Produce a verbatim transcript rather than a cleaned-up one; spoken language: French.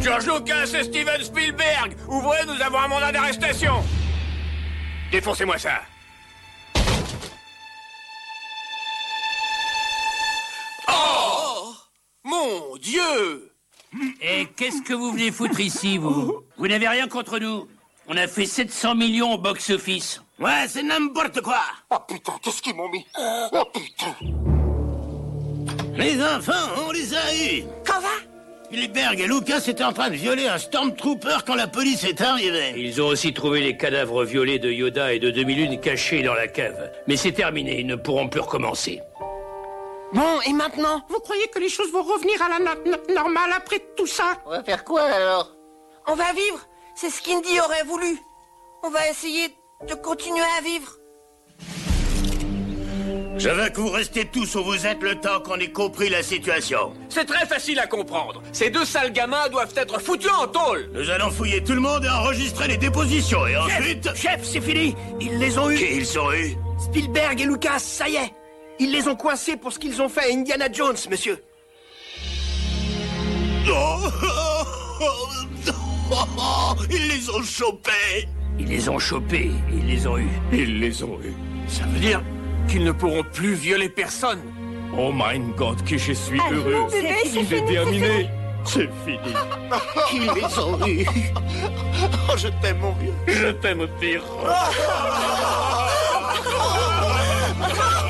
George Lucas et Steven Spielberg, ouvrez, nous avons un mandat d'arrestation. Défoncez-moi ça. Oh, mon Dieu! Et qu'est-ce que vous venez foutre ici, vous? Vous n'avez rien contre nous. On a fait sept cents millions au box-office. Ouais, c'est n'importe quoi. Oh putain, qu'est-ce qu'ils m'ont mis? Oh putain. Les enfants, on les a eus. Quoi? Spielberg et Lucas étaient en train de violer un Stormtrooper quand la police est arrivée. Ils ont aussi trouvé les cadavres violés de Yoda et de Demi-Lune cachés dans la cave. Mais c'est terminé, ils ne pourront plus recommencer. Bon, et maintenant? Vous croyez que les choses vont revenir à la no no normale après tout ça? On va faire quoi, alors? On va vivre. C'est ce qu'Indy aurait voulu. On va essayer de continuer à vivre. Je veux que vous restiez tous où vous êtes le temps qu'on ait compris la situation. C'est très facile à comprendre. Ces deux sales gamins doivent être foutus en tôle. Nous allons fouiller tout le monde et enregistrer les dépositions. Et ensuite... Chef, c'est fini. Ils les ont eus. Qui ils ont eu? Spielberg et Lucas, ça y est. Ils les ont coincés pour ce qu'ils ont fait à Indiana Jones, monsieur. Oh, oh, oh, oh, ils les ont chopés. Ils les ont chopés, ils les ont eus. Ils les ont eus. Ça veut dire qu'ils ne pourront plus violer personne. Oh mein Gott, que je suis Allez, heureux. mon bébé, c'est C'est fini, terminé. C'est fini. Ils les ont eus. Oh, je t'aime, mon vieux. Je t'aime pire.